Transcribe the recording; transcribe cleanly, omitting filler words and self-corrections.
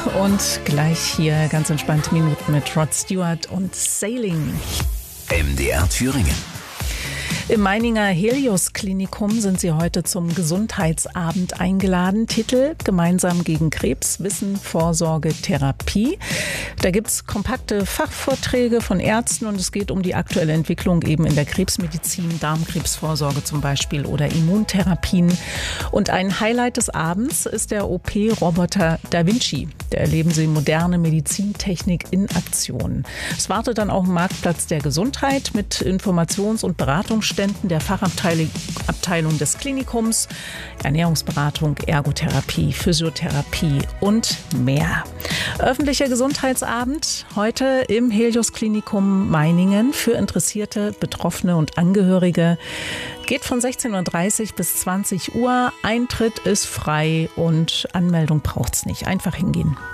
und gleich hier ganz entspannte Minuten mit Rod Stewart und Sailing. MDR Thüringen. Im Meininger Helios-Klinikum sind sie heute zum Gesundheitsabend eingeladen. Titel: Gemeinsam gegen Krebs, Wissen, Vorsorge, Therapie. Da gibt's kompakte Fachvorträge von Ärzten und es geht um die aktuelle Entwicklung eben in der Krebsmedizin, Darmkrebsvorsorge zum Beispiel oder Immuntherapien. Und ein Highlight des Abends ist der OP-Roboter Da Vinci. Da erleben Sie moderne Medizintechnik in Aktion. Es wartet dann auch ein Marktplatz der Gesundheit mit Informations- und Beratungsständen der Fachabteilung des Klinikums, Ernährungsberatung, Ergotherapie, Physiotherapie und mehr. Öffentlicher Gesundheitsabend heute im Helios-Klinikum Meiningen für Interessierte, Betroffene und Angehörige. Geht von 16:30 Uhr bis 20 Uhr. Eintritt ist frei und Anmeldung braucht's nicht. Einfach hingehen.